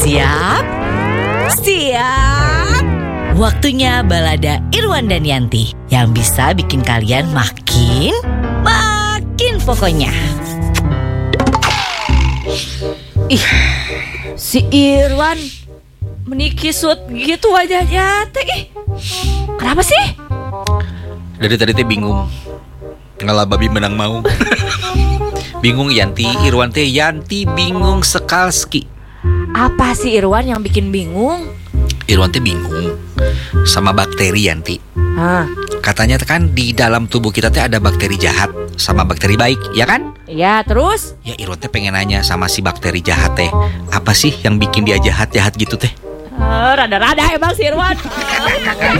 Siap? Siap! Waktunya balada Irwan dan Yanti yang bisa bikin kalian makin pokoknya. Ih, si Irwan menikisut gitu wajahnya teh. Kenapa sih? Dari tadi teh bingung. Ngalah babi menang mau. Bingung Yanti, Irwan teh Yanti bingung sekalski. Apa sih Irwan yang bikin bingung? Irwan teh bingung sama bakteri Yanti. Katanya kan di dalam tubuh kita teh ada bakteri jahat sama bakteri baik, ya kan? Iya, terus? Ya Irwan teh pengen nanya sama si bakteri jahat teh, apa sih yang bikin dia jahat gitu teh? Rada-rada emang si Irwan.